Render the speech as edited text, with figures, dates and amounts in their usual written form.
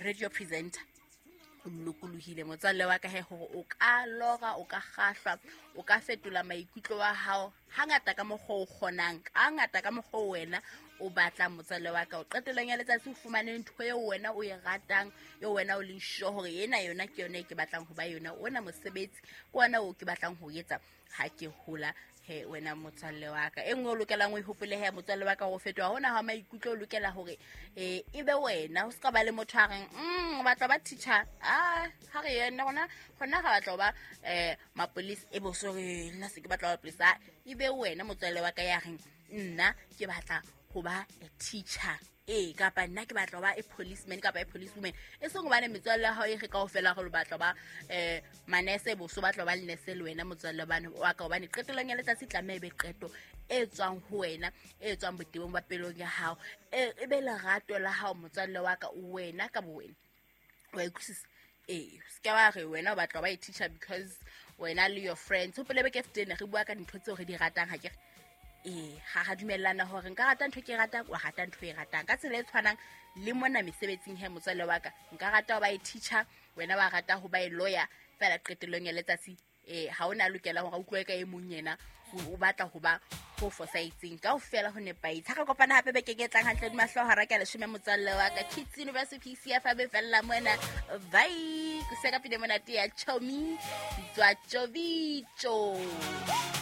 radio presenter o lokolohile motswalle wa ka he hore o ka loga o ka kgahlwa o ka fetola maikutlo wa hao hangata ka mokgwa o kgonang hangata ka mokgwa wena o batla motswalle wa ka o qetelong ya letsatsi o fumane ntho eo wena o e ratang yo wena o leng sure hore yona ke yona e ke batlang ho ba yona ona mosebetsi ke wona o ke batlang ho etsa ha ke hola he wena motswalle wa ka engwe o lokelang o ihopole he motswalle wa ka go fetoa hona ha maikutlo o lokela hore ebe wena o ska ba le motho a reng batla ba teacher ha re yena gona ga batla ba mapolisi e bo so re nna se ke batla ba polisa ebe wena motswalle wa ka ya reng nna ke batla go ba a teacher kapa nna ke batla ba a policeman kapa a policewoman e seng ba ne metswalle ha e re kaofela go batla ba manese bo so batla ba le nese le wena motswalle bana wa ka bane qetelong ya letsatsi tlamebe qeto e tswang ho wena e tswang botebong ba pelong ya hao e be lerato la hao motswalle wa ka wena ka bo wena wa ikusisa ska ba re wena o batla ba a teacher because wena le your friends o pele be ke ftene re bua ka dintho tseo re di ratang ha ke ga dumellana hore nka rata ntho ke rata wa rata ntho e ratang ka tsela e tshwanang le mona mesebetsing he motswalle wa ka nka rata ba e teacher wena wa rata ho ba e lawyer fela qetelong ya letsatsi ha ona lokela hore o utlwe ka e mong yena o batla ho ba ho fosaitseng ka ofela ho nepaitse ha ka kopana hape be ke getlang hantle di mahlo ha raka le shome motswalle wa ka Kids University CF be fella mona vai ku seka pide mona tia chomi tswa chovicho